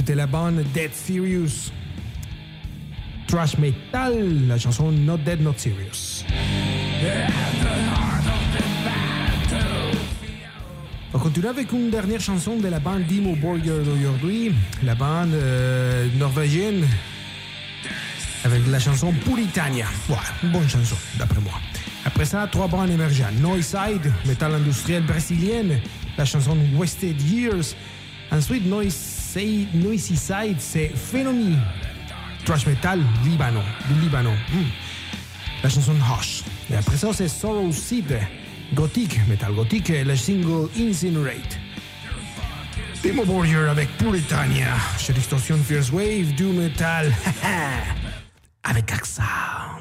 écouter la bande Dead Serious. Thrash metal, la chanson Not Dead, Not Serious. On continue avec une dernière chanson de la bande Dimmu Borgir d'aujourd'hui, la bande norvégienne, avec la chanson Puritania. Voilà, une bonne chanson, d'après moi. Après ça, 3 bandes émergentes. Noiside, métal industriel brésilienne, la chanson Wasted Years. Ensuite, Noisy Side, c'est Phénomène. Thrash metal, du Libanon. La chanson Hush. Et après ça, c'est Sorrow Seed, gothique, metal gothique, le single Incinerate. Dimmu Borgir avec Puritania. Chez Distortion Fierce Wave, du metal. Avec accent.